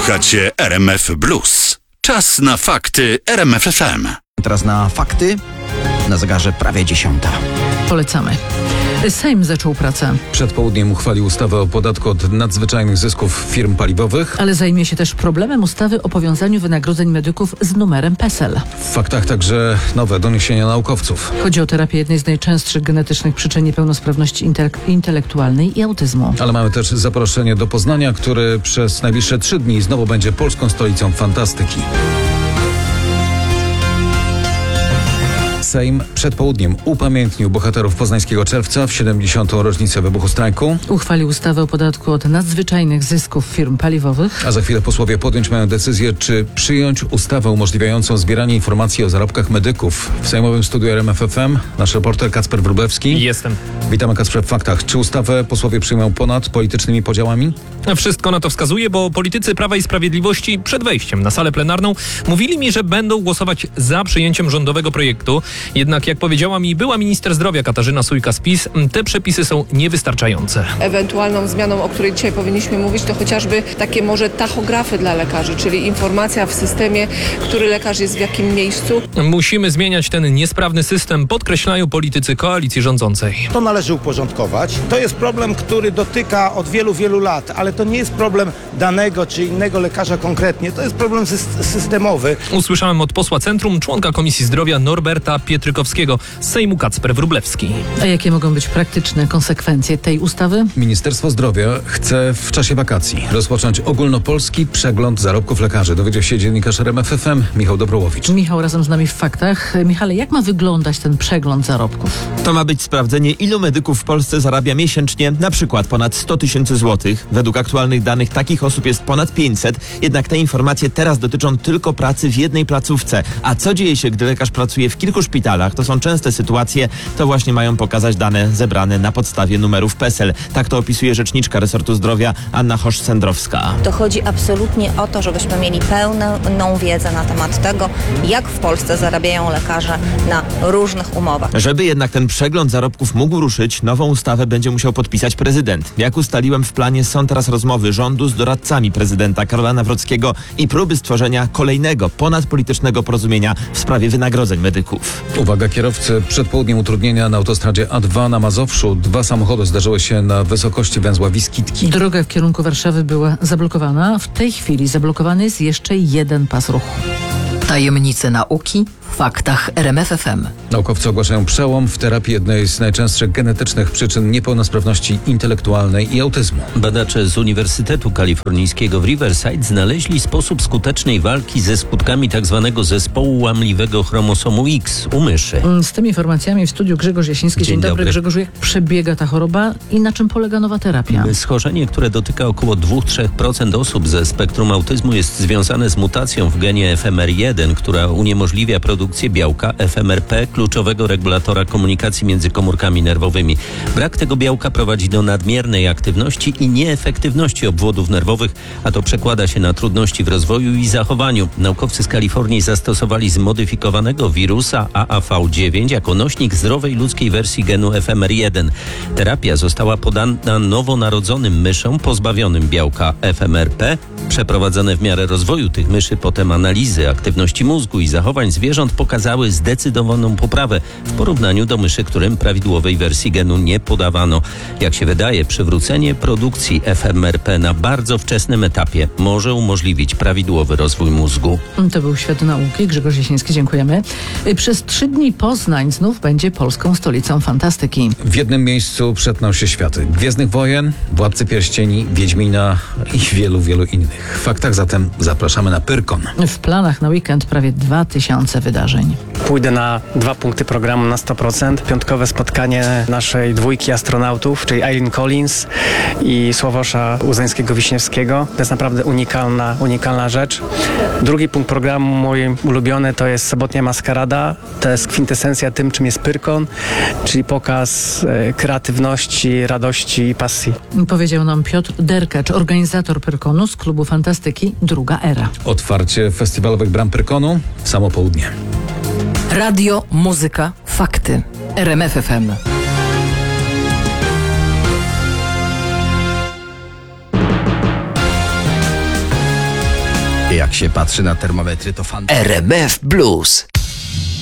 Słuchacie RMF Blues. Czas na fakty RMF FM. Teraz na fakty. Na zegarze prawie 10:00. Polecamy. Sejm zaczął pracę. Przed południem uchwalił ustawę o podatku od nadzwyczajnych zysków firm paliwowych. Ale zajmie się też problemem ustawy o powiązaniu wynagrodzeń medyków z numerem PESEL. W faktach także nowe doniesienia naukowców. Chodzi o terapię jednej z najczęstszych genetycznych przyczyn niepełnosprawności intelektualnej i autyzmu. Ale mamy też zaproszenie do Poznania, który przez najbliższe 3 dni znowu będzie polską stolicą fantastyki. Sejm przed południem upamiętnił bohaterów poznańskiego czerwca w 70. rocznicę wybuchu strajku. Uchwalił ustawę o podatku od nadzwyczajnych zysków firm paliwowych. A za chwilę posłowie podjąć mają decyzję, czy przyjąć ustawę umożliwiającą zbieranie informacji o zarobkach medyków. W sejmowym studiu RMF FM nasz reporter Kacper Wróblewski. Jestem. Witamy, Kacprze, w faktach. Czy ustawę posłowie przyjmą ponad politycznymi podziałami? Wszystko na to wskazuje, bo politycy Prawa i Sprawiedliwości przed wejściem na salę plenarną mówili mi, że będą głosować za przyjęciem rządowego projektu. Jednak, jak powiedziała mi była minister zdrowia Katarzyna Sójka z PiS, te przepisy są niewystarczające. Ewentualną zmianą, o której dzisiaj powinniśmy mówić, to chociażby takie może tachografy dla lekarzy, czyli informacja w systemie, który lekarz jest w jakim miejscu. Musimy zmieniać ten niesprawny system, podkreślają politycy koalicji rządzącej. To należy uporządkować. To jest problem, który dotyka od wielu, wielu lat, ale to nie jest problem danego czy innego lekarza konkretnie. To jest problem systemowy. Usłyszałem od posła Centrum, członka Komisji Zdrowia Norberta Pietrykowskiego z Sejmu Kacper Wróblewski. A jakie mogą być praktyczne konsekwencje tej ustawy? Ministerstwo Zdrowia chce w czasie wakacji rozpocząć ogólnopolski przegląd zarobków lekarzy. Dowiedział się dziennikarz RMF FM Michał Dobrołowicz. Michał razem z nami w faktach. Michale, jak ma wyglądać ten przegląd zarobków? To ma być sprawdzenie, ilu medyków w Polsce zarabia miesięcznie, na przykład ponad 100 000 złotych. Według aktualnych danych takich osób jest ponad 500, jednak te informacje teraz dotyczą tylko pracy w jednej placówce. A co dzieje się, gdy lekarz pracuje w kilku szpitalach? To są częste sytuacje, to właśnie mają pokazać dane zebrane na podstawie numerów PESEL. Tak to opisuje rzeczniczka resortu zdrowia Anna Hosz-Sendrowska. To chodzi absolutnie o to, żebyśmy mieli pełną wiedzę na temat tego, jak w Polsce zarabiają lekarze na różnych umowach. Żeby jednak ten przegląd zarobków mógł ruszyć, nową ustawę będzie musiał podpisać prezydent. Jak ustaliłem w planie, są teraz rozmowy rządu z doradcami prezydenta Karola Nawrockiego i próby stworzenia kolejnego ponadpolitycznego porozumienia w sprawie wynagrodzeń medyków. Uwaga kierowcy, przed południem utrudnienia na autostradzie A2 na Mazowszu. 2 samochody zdarzyły się na wysokości węzła Wiskitki. Droga w kierunku Warszawy była zablokowana. W tej chwili zablokowany jest jeszcze jeden pas ruchu. Tajemnice nauki w faktach RMF FM. Naukowcy ogłaszają przełom w terapii jednej z najczęstszych genetycznych przyczyn niepełnosprawności intelektualnej i autyzmu. Badacze z Uniwersytetu Kalifornijskiego w Riverside znaleźli sposób skutecznej walki ze skutkami tzw. zespołu łamliwego chromosomu X u myszy. Z tymi informacjami w studiu Grzegorz Jasiński. Dzień dobry. Grzegorzu, jak przebiega ta choroba i na czym polega nowa terapia? Schorzenie, które dotyka około 2-3% osób ze spektrum autyzmu, jest związane z mutacją w genie FMR1, która uniemożliwia produkcję białka FMRP, kluczowego regulatora komunikacji między komórkami nerwowymi. Brak tego białka prowadzi do nadmiernej aktywności i nieefektywności obwodów nerwowych, a to przekłada się na trudności w rozwoju i zachowaniu. Naukowcy z Kalifornii zastosowali zmodyfikowanego wirusa AAV9 jako nośnik zdrowej ludzkiej wersji genu FMR1. Terapia została podana nowonarodzonym myszom pozbawionym białka FMRP. Przeprowadzone w miarę rozwoju tych myszy potem analizy aktywności mózgu i zachowań zwierząt pokazały zdecydowaną poprawę w porównaniu do myszy, którym prawidłowej wersji genu nie podawano. Jak się wydaje, przywrócenie produkcji FMRP na bardzo wczesnym etapie może umożliwić prawidłowy rozwój mózgu. To był Świat Nauki. Grzegorz Jasiński, dziękujemy. Przez 3 dni Poznań znów będzie polską stolicą fantastyki. W jednym miejscu przetną się światy Gwiezdnych Wojen, Władcy Pierścieni, Wiedźmina i wielu, wielu innych. W faktach zatem zapraszamy na Pyrkon. W planach na weekend prawie 2000 wydarzeń. Pójdę na 2 punkty programu na 100%. Piątkowe spotkanie naszej dwójki astronautów, czyli Eileen Collins i Sławosza Uzańskiego-Wiśniewskiego. To jest naprawdę unikalna rzecz. Drugi punkt programu mój ulubiony to jest sobotnia maskarada. To jest kwintesencja tym, czym jest Pyrkon, czyli pokaz kreatywności, radości i pasji. Powiedział nam Piotr Derkacz, organizator Pyrkonu z klubu Fantastyki Druga Era. Otwarcie festiwalowych bram Pyrkonu w samo południe. Radio, muzyka, fakty. RMF FM. Jak się patrzy na termometry, to RMF Blues.